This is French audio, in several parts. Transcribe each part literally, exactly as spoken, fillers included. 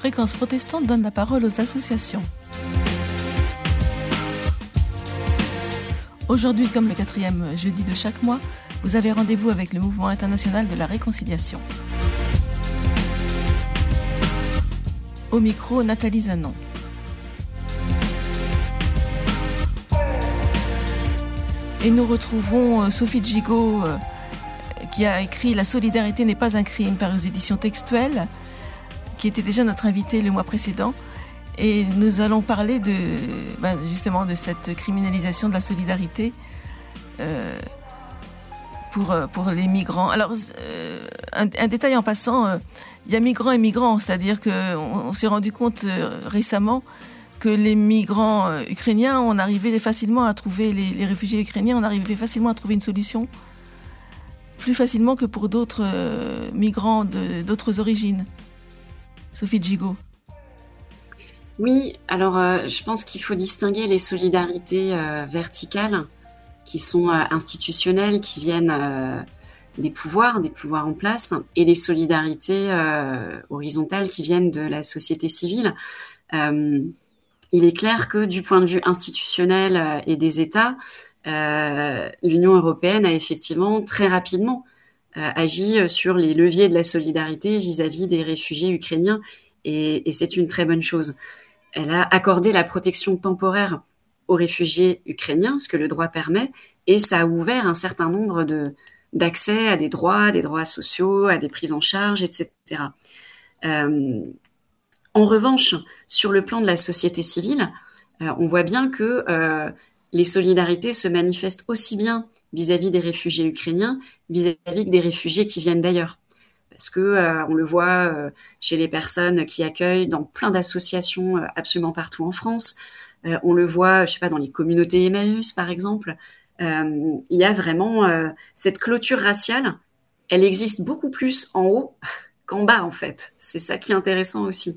Fréquence protestante donne la parole aux associations. Aujourd'hui, comme le quatrième jeudi de chaque mois, vous avez rendez-vous avec le Mouvement international de la réconciliation. Au micro, Nathalie Zanon. Et nous retrouvons Sophie Gigot, euh, qui a écrit « La solidarité n'est pas un crime » paru aux éditions Textuelles, qui était déjà notre invitée le mois précédent. Et nous allons parler de, ben justement de cette criminalisation de la solidarité euh, pour, pour les migrants. Alors, euh, un, un détail en passant, euh, il y a migrants et migrants, c'est-à-dire qu'on on s'est rendu compte euh, récemment que les migrants euh, ukrainiens, on arrivait facilement à trouver, les, les réfugiés ukrainiens, on arrivait facilement à trouver une solution, plus facilement que pour d'autres euh, migrants de, d'autres origines. Sophie Gigot. Oui, alors euh, je pense qu'il faut distinguer les solidarités euh, verticales qui sont euh, institutionnelles, qui viennent euh, des pouvoirs, des pouvoirs en place, et les solidarités euh, horizontales qui viennent de la société civile. Euh, il est clair que du point de vue institutionnel euh, et des États, euh, l'Union européenne a effectivement très rapidement euh, agi sur les leviers de la solidarité vis-à-vis des réfugiés ukrainiens, et, et c'est une très bonne chose. Elle a accordé la protection temporaire aux réfugiés ukrainiens, ce que le droit permet, et ça a ouvert un certain nombre de, d'accès à des droits, des droits sociaux, à des prises en charge, et cetera. Euh, en revanche, sur le plan de la société civile, euh, on voit bien que euh, les solidarités se manifestent aussi bien vis-à-vis des réfugiés ukrainiens, vis-à-vis des réfugiés qui viennent d'ailleurs. Parce que euh, on le voit euh, chez les personnes qui accueillent dans plein d'associations euh, absolument partout en France. Euh, on le voit, je sais pas, dans les communautés Emmaüs, par exemple. Euh, il y a vraiment euh, cette clôture raciale. Elle existe beaucoup plus en haut qu'en bas, en fait. C'est ça qui est intéressant aussi.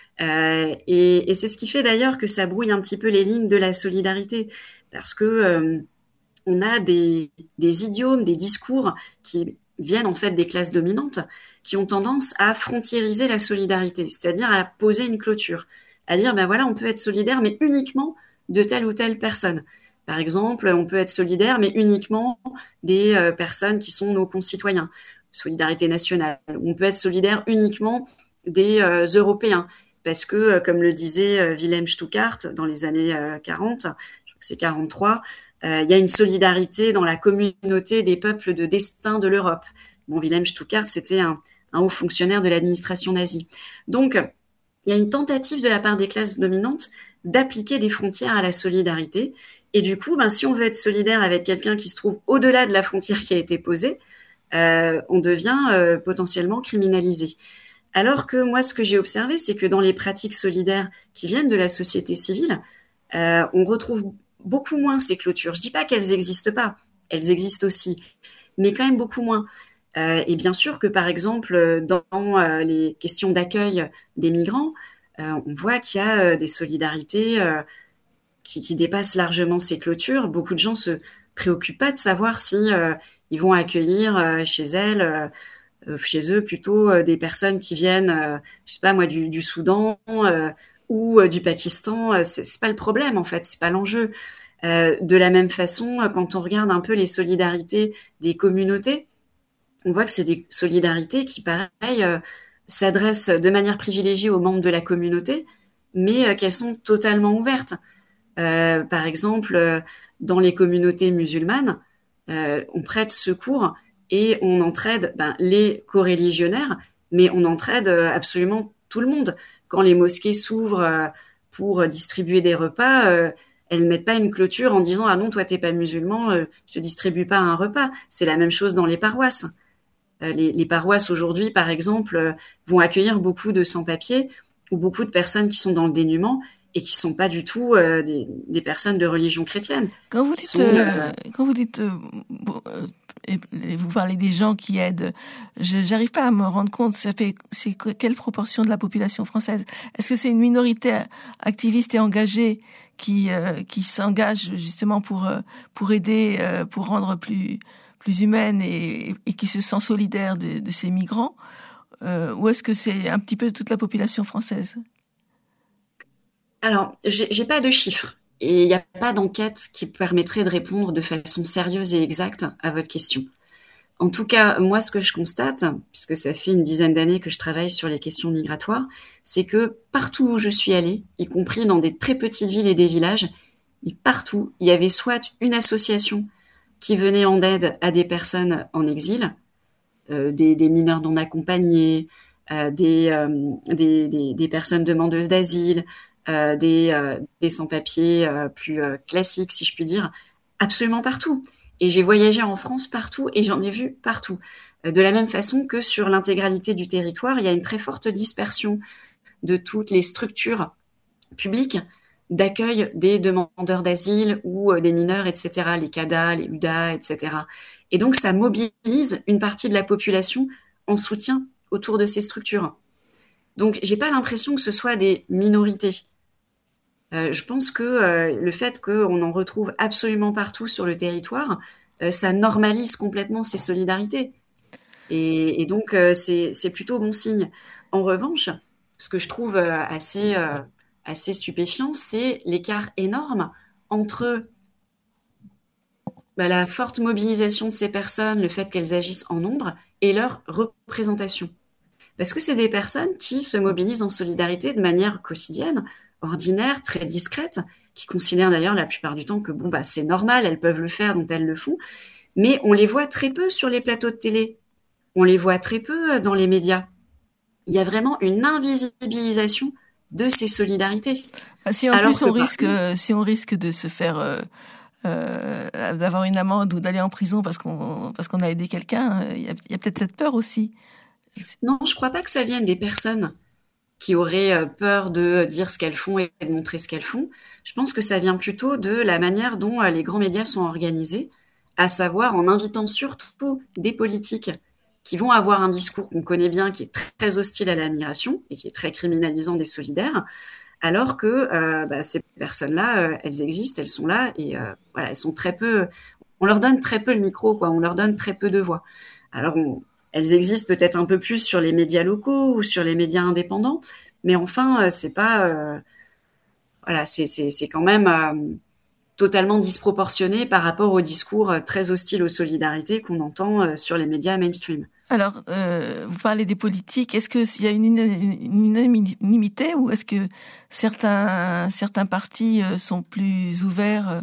Euh, et, et c'est ce qui fait d'ailleurs que ça brouille un petit peu les lignes de la solidarité, parce que euh, on a des, des idiomes, des discours qui viennent en fait des classes dominantes, qui ont tendance à frontiériser la solidarité, c'est-à-dire à poser une clôture, à dire ben voilà, on peut être solidaire mais uniquement de telle ou telle personne. Par exemple, on peut être solidaire mais uniquement des euh, personnes qui sont nos concitoyens, solidarité nationale. On peut être solidaire uniquement des euh, Européens, parce que euh, comme le disait euh, Wilhelm Stuckart dans les années euh, quarante, je crois que c'est quarante-trois, Euh, il y a une solidarité dans la communauté des peuples de destin de l'Europe. Bon, Wilhelm Stuckart, c'était un, un haut fonctionnaire de l'administration nazie. Donc, il y a une tentative de la part des classes dominantes d'appliquer des frontières à la solidarité. Et du coup, ben, si on veut être solidaire avec quelqu'un qui se trouve au-delà de la frontière qui a été posée, euh, on devient euh, potentiellement criminalisé. Alors que moi, ce que j'ai observé, c'est que dans les pratiques solidaires qui viennent de la société civile, euh, on retrouve beaucoup moins ces clôtures. Je dis pas qu'elles n'existent pas, elles existent aussi, mais quand même beaucoup moins. Euh, et bien sûr que, par exemple, dans euh, les questions d'accueil des migrants, euh, on voit qu'il y a euh, des solidarités euh, qui, qui dépassent largement ces clôtures. Beaucoup de gens se préoccupent pas de savoir si euh, ils vont accueillir euh, chez elles, euh, chez eux plutôt euh, des personnes qui viennent, euh, je sais pas moi, du, du Soudan. Euh, ou euh, du Pakistan, euh, c'est, c'est pas le problème en fait, c'est pas l'enjeu. Euh, de la même façon, euh, quand on regarde un peu les solidarités des communautés, on voit que c'est des solidarités qui, pareil, euh, s'adressent de manière privilégiée aux membres de la communauté, mais euh, qu'elles sont totalement ouvertes. Euh, par exemple, euh, dans les communautés musulmanes, euh, on prête secours et on entraide ben, les coreligionnaires, mais on entraide euh, absolument tout le monde. Quand les mosquées s'ouvrent euh, pour distribuer des repas, euh, elles ne mettent pas une clôture en disant « Ah non, toi, t'es pas musulman, euh, je te distribue pas un repas ». C'est la même chose dans les paroisses. Euh, les, les paroisses aujourd'hui, par exemple, euh, vont accueillir beaucoup de sans-papiers ou beaucoup de personnes qui sont dans le dénuement et qui sont pas du tout euh, des, des personnes de religion chrétienne. Quand vous dites, sont, euh, quand vous dites, euh, vous parlez des gens qui aident, je j'arrive pas à me rendre compte. Ça fait, c'est quelle proportion de la population française? Est-ce que c'est une minorité activiste et engagée qui euh, qui s'engage justement pour euh, pour aider, euh, pour rendre plus plus humaine et, et qui se sent solidaire de, de ces migrants? euh, ou est-ce que c'est un petit peu toute la population française? Alors, j'ai, j'ai pas de chiffres et il n'y a pas d'enquête qui permettrait de répondre de façon sérieuse et exacte à votre question. En tout cas, moi, ce que je constate, puisque ça fait une dizaine d'années que je travaille sur les questions migratoires, c'est que partout où je suis allée, y compris dans des très petites villes et des villages, et partout, il y avait soit une association qui venait en aide à des personnes en exil, euh, des, des mineurs non accompagnés, euh, des, euh, des, des, des personnes demandeuses d'asile, euh, des, euh, des sans-papiers euh, plus euh, classiques, si je puis dire, absolument partout. Et j'ai voyagé en France partout et j'en ai vu partout. Euh, de la même façon que sur l'intégralité du territoire, il y a une très forte dispersion de toutes les structures publiques d'accueil des demandeurs d'asile ou euh, des mineurs, et cetera, les C A D A, les U D A, et cetera. Et donc, ça mobilise une partie de la population en soutien autour de ces structures. Donc, j'ai pas l'impression que ce soit des minorités. Euh, je pense que euh, le fait qu'on en retrouve absolument partout sur le territoire, euh, ça normalise complètement ces solidarités. Et, et donc, euh, c'est, c'est plutôt bon signe. En revanche, ce que je trouve euh, assez, euh, assez stupéfiant, c'est l'écart énorme entre bah, la forte mobilisation de ces personnes, le fait qu'elles agissent en nombre, et leur représentation. Parce que c'est des personnes qui se mobilisent en solidarité de manière quotidienne, ordinaire, très discrète, qui considèrent d'ailleurs la plupart du temps que bon, bah, c'est normal, elles peuvent le faire, donc elles le font. Mais on les voit très peu sur les plateaux de télé. On les voit très peu dans les médias. Il y a vraiment une invisibilisation de ces solidarités. Ah, si en Alors plus que on par risque, contre, si on risque de se faire euh, euh, d'avoir une amende ou d'aller en prison parce qu'on parce qu'on a aidé quelqu'un, il y a, il y a peut-être cette peur aussi. non, je ne crois pas que ça vienne des personnes qui auraient peur de dire ce qu'elles font et de montrer ce qu'elles font. Je pense que ça vient plutôt de la manière dont les grands médias sont organisés, à savoir en invitant surtout des politiques qui vont avoir un discours qu'on connaît bien, qui est très hostile à la migration et qui est très criminalisant des solidaires, alors que euh, bah, ces personnes-là, euh, elles existent, elles sont là et euh, voilà, elles sont très peu. On leur donne très peu le micro, quoi. On leur donne très peu de voix. Alors, on, elles existent peut-être un peu plus sur les médias locaux ou sur les médias indépendants, mais enfin, euh, c'est pas, euh, voilà, c'est, c'est, c'est quand même euh, totalement disproportionné par rapport au discours euh, très hostile aux solidarités qu'on entend euh, sur les médias mainstream. Alors, euh, vous parlez des politiques. Est-ce qu'il y a une, une unanimité ou est-ce que certains, certains partis euh, sont plus ouverts,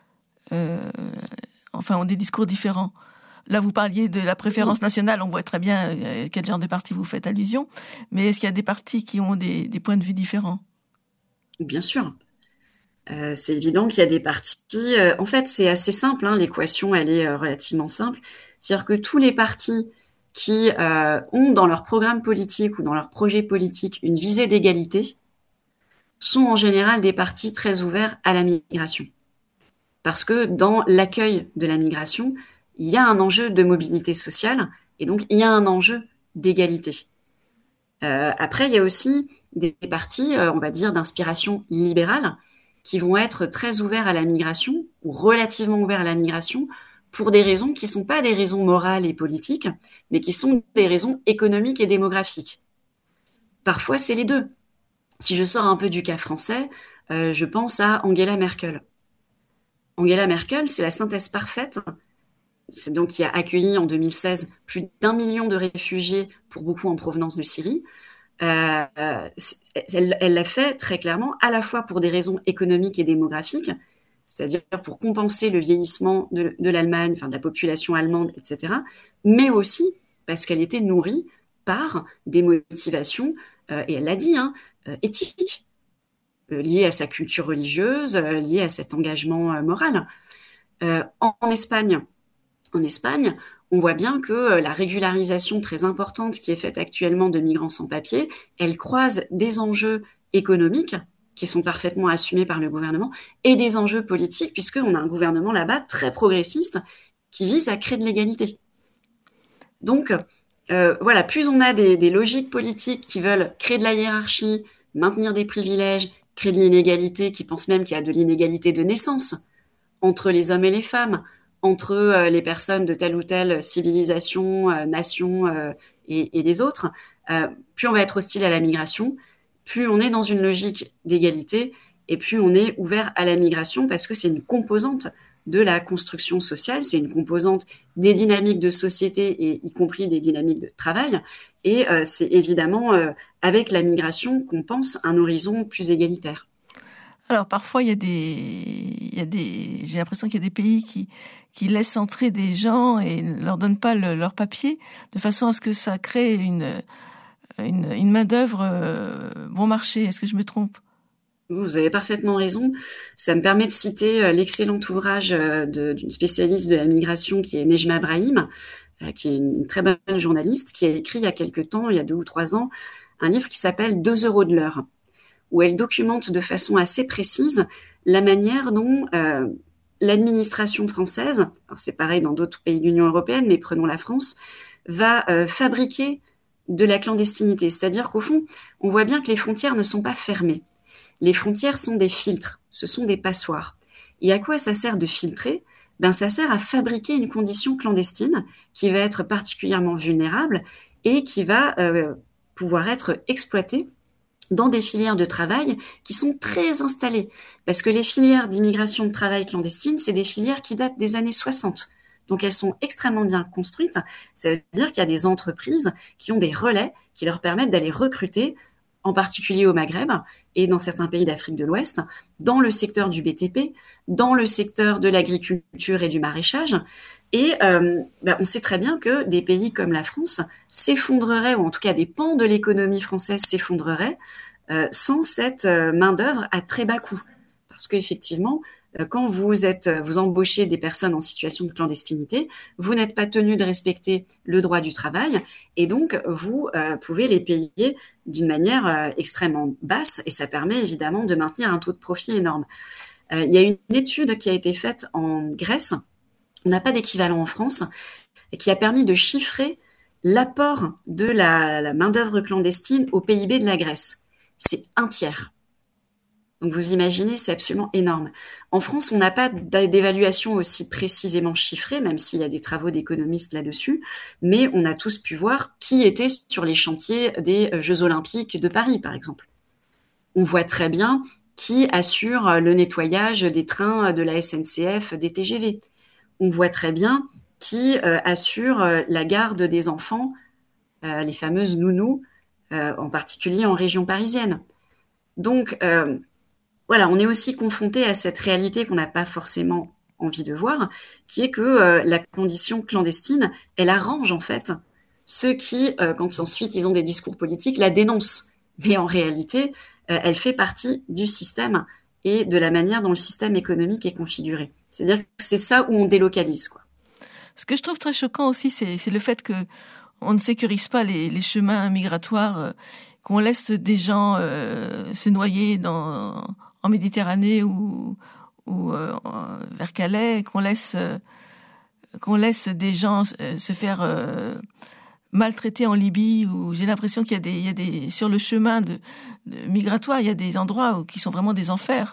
euh, enfin, ont des discours différents? Là, vous parliez de la préférence nationale. On voit très bien à quel genre de parti vous faites allusion. Mais est-ce qu'il y a des partis qui ont des, des points de vue différents? Bien sûr. Euh, c'est évident qu'il y a des partis. Euh, en fait, c'est assez simple. Hein, l'équation, elle est euh, relativement simple. C'est-à-dire que tous les partis qui euh, ont dans leur programme politique ou dans leur projet politique une visée d'égalité sont en général des partis très ouverts à la migration. Parce que dans l'accueil de la migration, il y a un enjeu de mobilité sociale et donc il y a un enjeu d'égalité. Euh, après, il y a aussi des partis, euh, on va dire, d'inspiration libérale qui vont être très ouverts à la migration ou relativement ouverts à la migration pour des raisons qui ne sont pas des raisons morales et politiques, mais qui sont des raisons économiques et démographiques. Parfois, c'est les deux. Si je sors un peu du cas français, euh, je pense à Angela Merkel. Angela Merkel, c'est la synthèse parfaite. C'est donc qui a accueilli en deux mille seize plus d'un million de réfugiés, pour beaucoup en provenance de Syrie. Euh, elle, elle l'a fait très clairement, à la fois pour des raisons économiques et démographiques, c'est-à-dire pour compenser le vieillissement de, de l'Allemagne, enfin de la population allemande, et cetera, mais aussi parce qu'elle était nourrie par des motivations, euh, et elle l'a dit, hein, euh, éthiques, euh, liées à sa culture religieuse, euh, liées à cet engagement euh, moral. Euh, en, en Espagne, en Espagne, on voit bien que la régularisation très importante qui est faite actuellement de migrants sans papier, elle croise des enjeux économiques qui sont parfaitement assumés par le gouvernement et des enjeux politiques puisqu'on a un gouvernement là-bas très progressiste qui vise à créer de l'égalité. Donc, euh, voilà, plus on a des, des logiques politiques qui veulent créer de la hiérarchie, maintenir des privilèges, créer de l'inégalité, qui pensent même qu'il y a de l'inégalité de naissance entre les hommes et les femmes, entre euh, les personnes de telle ou telle civilisation, euh, nation euh, et, et les autres, euh, plus on va être hostile à la migration, plus on est dans une logique d'égalité et plus on est ouvert à la migration parce que c'est une composante de la construction sociale, c'est une composante des dynamiques de société et y compris des dynamiques de travail. Et euh, c'est évidemment euh, avec la migration qu'on pense un horizon plus égalitaire. Alors parfois il y a des, il y a des, j'ai l'impression qu'il y a des pays qui qui laissent entrer des gens et ne leur donnent pas le, leur papier, de façon à ce que ça crée une une, une main d'œuvre euh, bon marché. Est-ce que je me trompe? Vous avez parfaitement raison. Ça me permet de citer l'excellent ouvrage de, d'une spécialiste de la migration qui est Nejma Brahim, qui est une très bonne journaliste, qui a écrit il y a quelque temps, il y a deux ou trois ans, un livre qui s'appelle deux euros de l'heure, où elle documente de façon assez précise la manière dont euh, l'administration française, alors c'est pareil dans d'autres pays de l'Union européenne, mais prenons la France, va euh, fabriquer de la clandestinité. C'est-à-dire qu'au fond, on voit bien que les frontières ne sont pas fermées. Les frontières sont des filtres, ce sont des passoires. Et à quoi ça sert de filtrer ? Ben, ça sert à fabriquer une condition clandestine qui va être particulièrement vulnérable et qui va euh, pouvoir être exploitée dans des filières de travail qui sont très installées. Parce que les filières d'immigration de travail clandestine, c'est des filières qui datent des années soixante. Donc elles sont extrêmement bien construites. Ça veut dire qu'il y a des entreprises qui ont des relais qui leur permettent d'aller recruter, en particulier au Maghreb et dans certains pays d'Afrique de l'Ouest, dans le secteur du B T P, dans le secteur de l'agriculture et du maraîchage. Et euh, ben on sait très bien que des pays comme la France s'effondreraient, ou en tout cas des pans de l'économie française s'effondreraient, euh, sans cette euh, main-d'œuvre à très bas coût. Parce qu'effectivement, quand vous êtes, vous embauchez des personnes en situation de clandestinité, vous n'êtes pas tenu de respecter le droit du travail et donc vous euh, pouvez les payer d'une manière euh, extrêmement basse et ça permet évidemment de maintenir un taux de profit énorme. Euh, il y a une étude qui a été faite en Grèce, on n'a pas d'équivalent en France, et qui a permis de chiffrer l'apport de la, la main-d'œuvre clandestine au P I B de la Grèce. C'est un tiers. Donc vous imaginez, c'est absolument énorme. En France, on n'a pas d'évaluation aussi précisément chiffrée, même s'il y a des travaux d'économistes là-dessus, mais on a tous pu voir qui était sur les chantiers des Jeux Olympiques de Paris, par exemple. On voit très bien qui assure le nettoyage des trains de la S N C F, des T G V. On voit très bien qui euh, assure la garde des enfants, euh, les fameuses nounous, euh, en particulier en région parisienne. Donc, euh, Voilà, on est aussi confronté à cette réalité qu'on n'a pas forcément envie de voir, qui est que euh, la condition clandestine, elle arrange en fait ceux qui, euh, quand ensuite ils ont des discours politiques, la dénoncent. Mais en réalité, euh, elle fait partie du système et de la manière dont le système économique est configuré. C'est-à-dire que c'est ça où on délocalise, quoi. Ce que je trouve très choquant aussi, c'est, c'est le fait que on ne sécurise pas les, les chemins migratoires, euh, qu'on laisse des gens euh, se noyer dans en Méditerranée ou, ou euh, vers Calais, qu'on laisse, euh, qu'on laisse des gens euh, se faire euh, maltraiter en Libye, où j'ai l'impression qu'il y a des, il y a des sur le chemin de, de migratoire, il y a des endroits où, qui sont vraiment des enfers.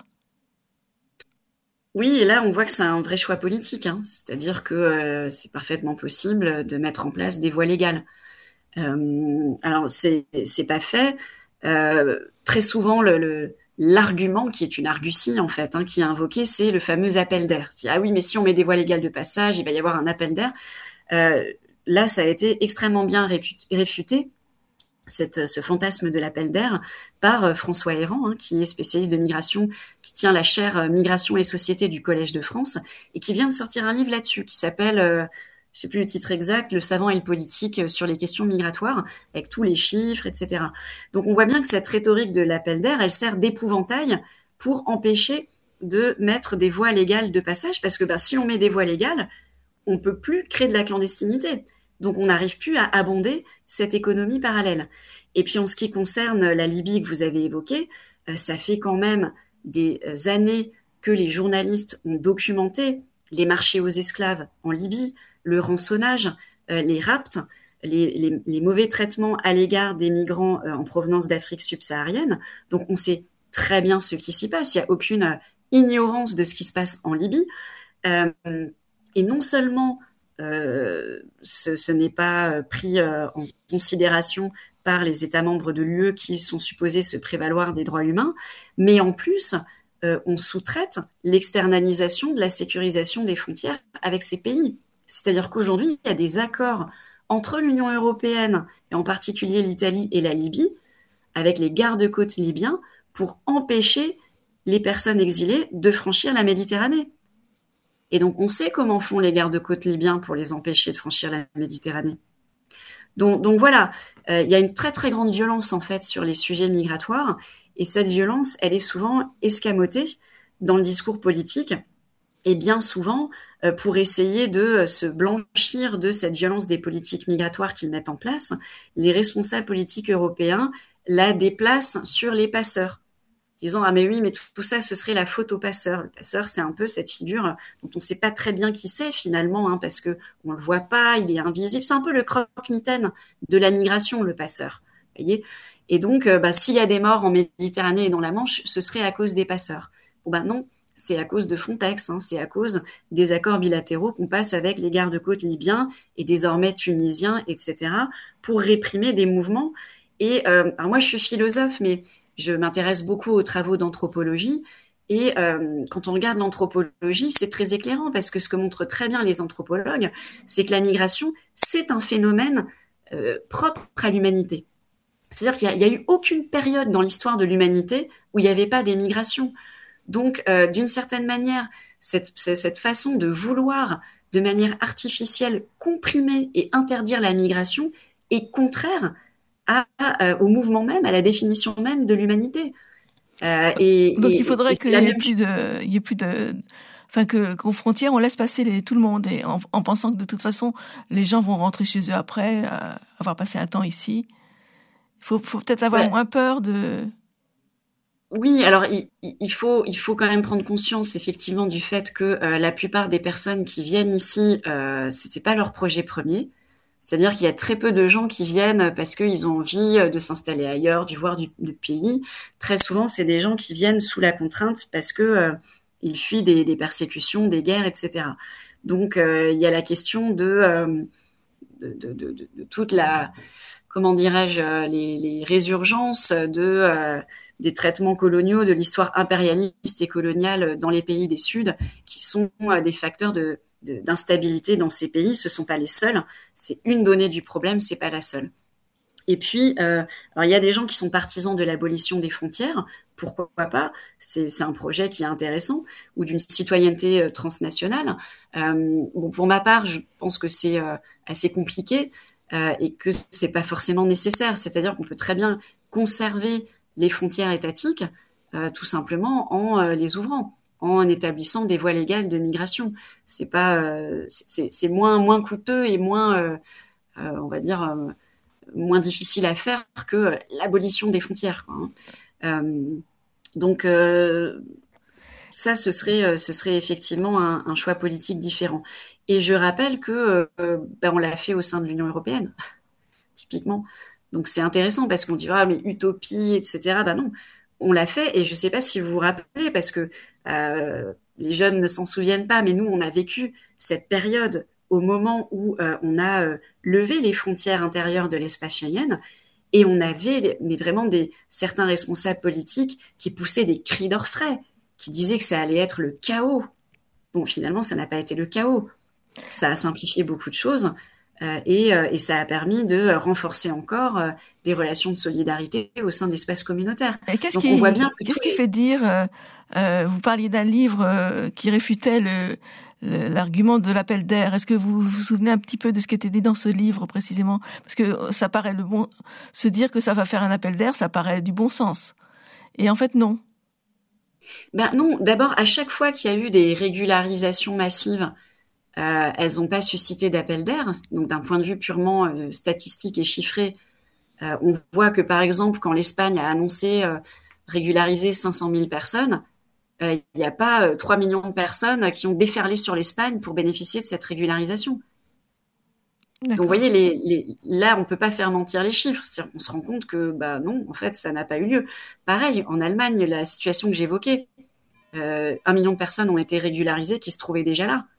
Oui, et là, on voit que c'est un vrai choix politique, hein. C'est-à-dire que euh, c'est parfaitement possible de mettre en place des voies légales. Euh, alors, c'est, c'est pas fait. Euh, très souvent, le, le L'argument, qui est une argutie en fait, hein, qui est invoqué, c'est le fameux appel d'air. C'est, ah oui, mais si on met des voies légales de passage, il va y avoir un appel d'air. Euh, là, ça a été extrêmement bien réfuté, cette, ce fantasme de l'appel d'air, par euh, François Héran, hein, qui est spécialiste de migration, qui tient la chaire euh, Migration et Société du Collège de France, et qui vient de sortir un livre là-dessus, qui s'appelle... Euh, je sais plus le titre exact, Le savant et le politique sur les questions migratoires, avec tous les chiffres, et cetera. Donc on voit bien que cette rhétorique de l'appel d'air, elle sert d'épouvantail pour empêcher de mettre des voies légales de passage, parce que ben, si on met des voies légales, on ne peut plus créer de la clandestinité. Donc on n'arrive plus à abonder cette économie parallèle. Et puis en ce qui concerne la Libye que vous avez évoquée, ça fait quand même des années que les journalistes ont documenté les marchés aux esclaves en Libye, le rançonnage, euh, les rapts, les, les, les mauvais traitements à l'égard des migrants euh, en provenance d'Afrique subsaharienne. Donc on sait très bien ce qui s'y passe. Il n'y a aucune euh, ignorance de ce qui se passe en Libye. Euh, et non seulement euh, ce, ce n'est pas pris euh, en considération par les États membres de l'U E qui sont supposés se prévaloir des droits humains, mais en plus, euh, on sous-traite l'externalisation de la sécurisation des frontières avec ces pays. C'est-à-dire qu'aujourd'hui, il y a des accords entre l'Union européenne, et en particulier l'Italie et la Libye, avec les gardes-côtes libyens, pour empêcher les personnes exilées de franchir la Méditerranée. Et donc, on sait comment font les gardes-côtes libyens pour les empêcher de franchir la Méditerranée. Donc, donc voilà, euh, il y a une très très grande violence en fait sur les sujets migratoires, et cette violence, elle est souvent escamotée dans le discours politique, et bien souvent, euh, pour essayer de euh, se blanchir de cette violence des politiques migratoires qu'ils mettent en place, les responsables politiques européens la déplacent sur les passeurs, disant « Ah mais oui, mais tout, tout ça, ce serait la faute au passeur ». Le passeur, c'est un peu cette figure dont on ne sait pas très bien qui c'est finalement, hein, parce qu'on ne le voit pas, il est invisible. C'est un peu le croque-mitaine de la migration, le passeur. Voyez, et donc, euh, bah, s'il y a des morts en Méditerranée et dans la Manche, ce serait à cause des passeurs. Bon ben non, c'est à cause de Frontex, hein, c'est à cause des accords bilatéraux qu'on passe avec les gardes-côtes libyens et désormais tunisiens, et cetera, pour réprimer des mouvements. Et euh, alors moi, je suis philosophe, mais je m'intéresse beaucoup aux travaux d'anthropologie. Et euh, quand on regarde l'anthropologie, c'est très éclairant parce que ce que montrent très bien les anthropologues, c'est que la migration, c'est un phénomène euh, propre à l'humanité. C'est-à-dire qu'il n'y a, a eu aucune période dans l'histoire de l'humanité où il n'y avait pas des migrations. Donc, euh, d'une certaine manière, cette, cette façon de vouloir de manière artificielle comprimer et interdire la migration est contraire à, à, au mouvement même, à la définition même de l'humanité. Euh, et, Donc et, il faudrait qu'il n'y ait, ait plus de... Enfin, que, qu'aux frontières, on laisse passer les, tout le monde, et en, en pensant que de toute façon, les gens vont rentrer chez eux après, euh, avoir passé un temps ici. Il faut, faut peut-être avoir ouais. moins peur de... Oui, alors il, il, faut, il faut quand même prendre conscience effectivement du fait que euh, la plupart des personnes qui viennent ici, euh, c'était pas leur projet premier. C'est-à-dire qu'il y a très peu de gens qui viennent parce qu'ils ont envie de s'installer ailleurs, du voir du, du pays. Très souvent, c'est des gens qui viennent sous la contrainte parce que euh, ils fuient des, des persécutions, des guerres, et cetera. Donc, euh, il y a la question de, euh, de, de, de, de, de toute la, comment dirais-je, les, les résurgences de, euh, des traitements coloniaux, de l'histoire impérialiste et coloniale dans les pays des Suds, qui sont euh, des facteurs de De, d'instabilité dans ces pays. Ce ne sont pas les seuls. C'est une donnée du problème, ce n'est pas la seule. Et puis, euh, alors il y a des gens qui sont partisans de l'abolition des frontières. Pourquoi pas ? C'est, c'est un projet qui est intéressant, ou d'une citoyenneté euh, transnationale. Euh, bon, pour ma part, je pense que c'est euh, assez compliqué euh, et que ce n'est pas forcément nécessaire. C'est-à-dire qu'on peut très bien conserver les frontières étatiques euh, tout simplement en euh, les ouvrant, en établissant des voies légales de migration. C'est pas, euh, c'est, c'est moins moins coûteux et moins, euh, euh, on va dire, euh, moins difficile à faire que l'abolition des frontières, quoi, hein. Euh, donc euh, ça, ce serait, ce serait effectivement un, un choix politique différent. Et je rappelle que euh, ben, on l'a fait au sein de l'Union européenne, typiquement. Donc c'est intéressant parce qu'on dira ah, mais utopie, et cetera. Ben non, on l'a fait et je ne sais pas si vous vous rappelez parce que euh, les jeunes ne s'en souviennent pas, mais nous, on a vécu cette période au moment où euh, on a euh, levé les frontières intérieures de l'espace Schengen et on avait mais vraiment des, certains responsables politiques qui poussaient des cris d'orfraie, qui disaient que ça allait être le chaos. Bon, finalement, ça n'a pas été le chaos. Ça a simplifié beaucoup de choses euh, et, euh, et ça a permis de renforcer encore euh, des relations de solidarité au sein de l'espace communautaire. Et qu'est-ce, Donc, qui, on voit bien que qu'est-ce qui les... fait dire... Euh... Euh, vous parliez d'un livre euh, qui réfutait le, le, l'argument de l'appel d'air. Est-ce que vous vous souvenez un petit peu de ce qui était dit dans ce livre précisément ? Parce que ça paraît le bon, se dire que ça va faire un appel d'air, ça paraît du bon sens. Et en fait, non. Ben non. D'abord, à chaque fois qu'il y a eu des régularisations massives, euh, elles n'ont pas suscité d'appel d'air. Donc, d'un point de vue purement euh, statistique et chiffré, euh, on voit que par exemple, quand l'Espagne a annoncé euh, régulariser cinq cent mille personnes, il euh, n'y a pas euh, trois millions de personnes qui ont déferlé sur l'Espagne pour bénéficier de cette régularisation. D'accord. Donc, vous voyez, les, les, là, on ne peut pas faire mentir les chiffres. C'est-à-dire qu'on se rend compte que, bah, non, en fait, ça n'a pas eu lieu. Pareil, en Allemagne, la situation que j'évoquais, euh, un million de personnes ont été régularisées qui se trouvaient déjà là.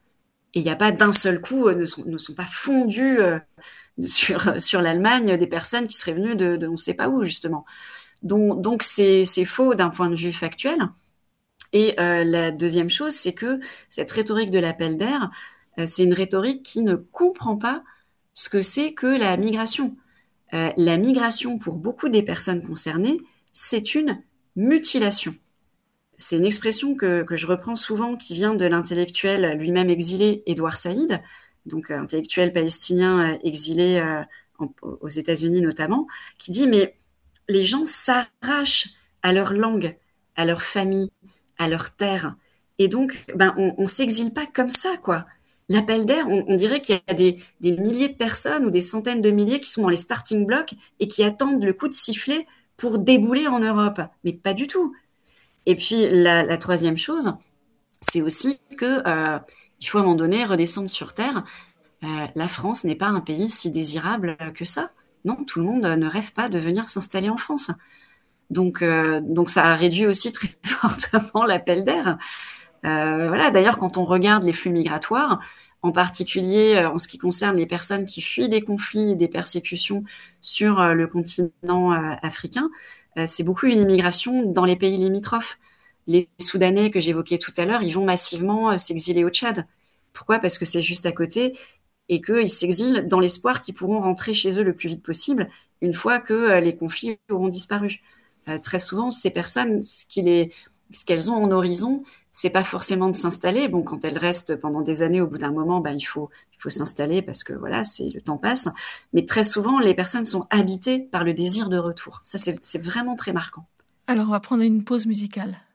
Et il n'y a pas d'un seul coup, euh, ne, sont, ne sont pas fondus euh, sur, sur l'Allemagne des personnes qui seraient venues de, de on ne sait pas où, justement. Donc, donc c'est, c'est faux d'un point de vue factuel. Et euh, la deuxième chose, c'est que cette rhétorique de l'appel d'air, euh, c'est une rhétorique qui ne comprend pas ce que c'est que la migration. Euh, la migration, pour beaucoup des personnes concernées, c'est une mutilation. C'est une expression que, que je reprends souvent qui vient de l'intellectuel lui-même exilé Édouard Saïd, donc intellectuel palestinien exilé euh, en, aux États-Unis notamment, qui dit mais les gens s'arrachent à leur langue, à leur famille, à leur terre. Et donc, ben, on, on s'exile pas comme ça, quoi. L'appel d'air, on, on dirait qu'il y a des, des milliers de personnes ou des centaines de milliers qui sont dans les starting blocks et qui attendent le coup de sifflet pour débouler en Europe. Mais pas du tout. Et puis, la, la troisième chose, c'est aussi que euh, il faut à un moment donné redescendre sur Terre. Euh, la France n'est pas un pays si désirable que ça. Non, tout le monde ne rêve pas de venir s'installer en France. Donc, euh, donc ça a réduit aussi très fortement l'appel d'air. Euh, voilà. D'ailleurs, quand on regarde les flux migratoires, en particulier euh, en ce qui concerne les personnes qui fuient des conflits et des persécutions sur euh, le continent euh, africain, euh, c'est beaucoup une immigration dans les pays limitrophes. Les Soudanais que j'évoquais tout à l'heure, ils vont massivement euh, s'exiler au Tchad. Pourquoi ? Parce que c'est juste à côté et qu'ils s'exilent dans l'espoir qu'ils pourront rentrer chez eux le plus vite possible une fois que euh, les conflits auront disparu. Euh, très souvent, ces personnes, ce, qui les, ce qu'elles ont en horizon, c'est pas forcément de s'installer. Bon, quand elles restent pendant des années, au bout d'un moment, ben, il faut, il faut s'installer parce que voilà, c'est, le temps passe. Mais très souvent, les personnes sont habitées par le désir de retour. Ça, c'est, c'est vraiment très marquant. Alors, on va prendre une pause musicale.